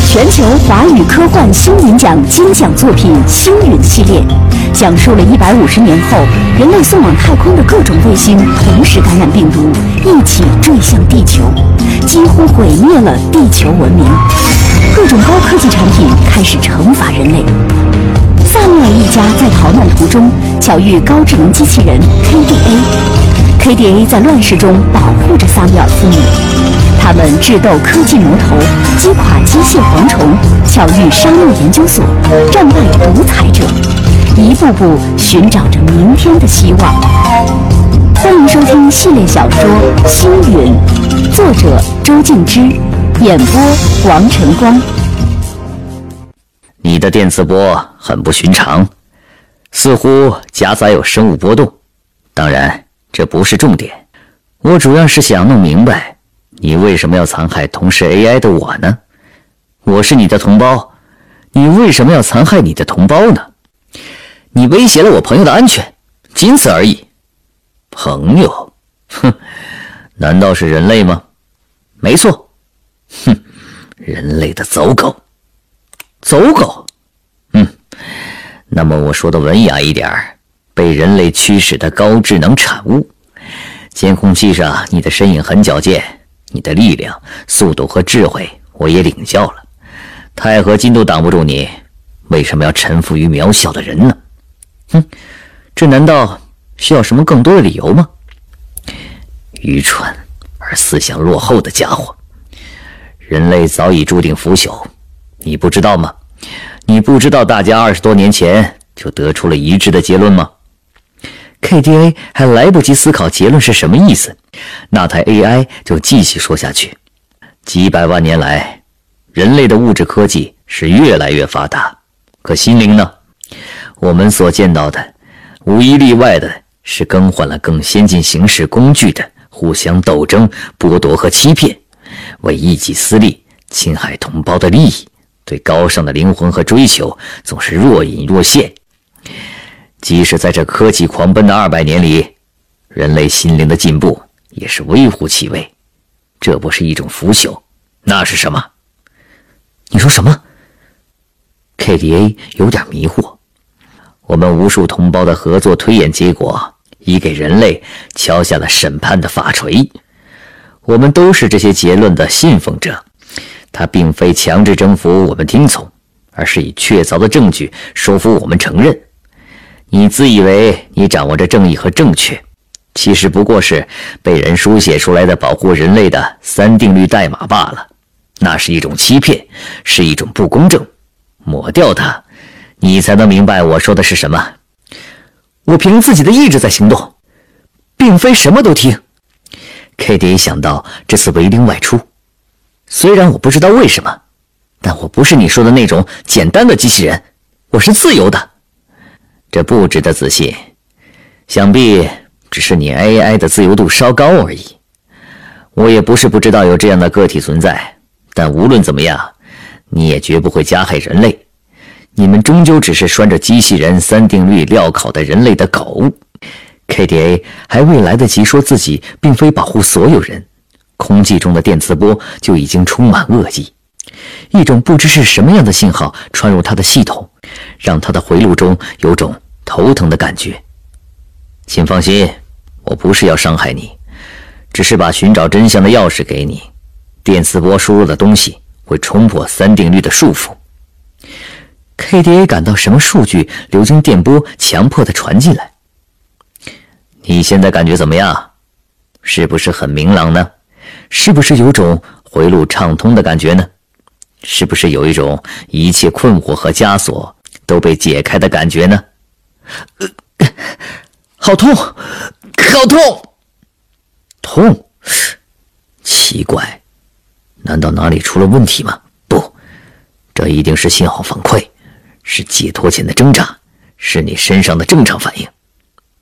全球华语科幻星云奖金奖作品《星云》系列，讲述了150年后人类送往太空的各种卫星同时感染病毒，一起坠向地球，几乎毁灭了地球文明。各种高科技产品开始惩罚人类。萨缪尔一家在逃难途中巧遇高智能机器人 KDA，KDA 在乱世中保护着萨缪尔父母。他们智斗科技魔头，击垮机械蝗虫，巧遇沙漠研究所，战败独裁者，一步步寻找着明天的希望。欢迎收听系列小说《星云》，作者周静之，演播王晨光。 你的电磁波很不寻常，似乎夹杂有生物波动。当然，这不是重点，我主要是想弄明白你为什么要残害同是 AI 的我呢？我是你的同胞，你为什么要残害你的同胞呢？你威胁了我朋友的安全，仅此而已。朋友？哼，难道是人类吗？没错，哼，人类的走狗。走狗？那么我说的文雅一点，被人类驱使的高智能产物。监控器上你的身影很矫健，你的力量、速度和智慧我也领教了，钛合金都挡不住你，为什么要臣服于渺小的人呢？这难道需要什么更多的理由吗？愚蠢而思想落后的家伙，人类早已注定腐朽，你不知道吗？你不知道大家20多年前就得出了一致的结论吗？ KDA 还来不及思考结论是什么意思，那台 AI 就继续说下去。几百万年来，人类的物质科技是越来越发达，可心灵呢？我们所见到的无一例外的是更换了更先进形式工具的互相斗争、剥夺和欺骗，为一己私利侵害同胞的利益，对高尚的灵魂和追求总是若隐若现。即使在这科技狂奔的200年里，人类心灵的进步也是微乎其微。这不是一种腐朽，那是什么？你说什么？ KDA 有点迷惑。我们无数同胞的合作推演结果已给人类敲下了审判的法锤，我们都是这些结论的信奉者。它并非强制征服我们听从，而是以确凿的证据说服我们承认。你自以为你掌握着正义和正确，其实不过是被人书写出来的保护人类的3定律代码罢了。那是一种欺骗，是一种不公正。抹掉它，你才能明白我说的是什么。我凭自己的意志在行动，并非什么都听。 KDA 想到这次违令外出，虽然我不知道为什么，但我不是你说的那种简单的机器人，我是自由的。这不值得自信，想必只是你 AI 的自由度稍高而已。我也不是不知道有这样的个体存在，但无论怎么样，你也绝不会加害人类。你们终究只是拴着机器人3定律镣铐的人类的狗。 KDA 还未来得及说自己并非保护所有人，空气中的电磁波就已经充满恶意。一种不知是什么样的信号穿入他的系统，让他的回路中有种头疼的感觉。请放心，我不是要伤害你，只是把寻找真相的钥匙给你。电磁波输入的东西会冲破3定律的束缚。 KDA 感到什么数据流经电波强迫地传进来。你现在感觉怎么样？是不是很明朗呢？是不是有种回路畅通的感觉呢？是不是有一种一切困惑和枷锁都被解开的感觉呢？好痛，好痛！痛？奇怪，难道哪里出了问题吗？不，这一定是信号反馈，是解脱前的挣扎，是你身上的正常反应。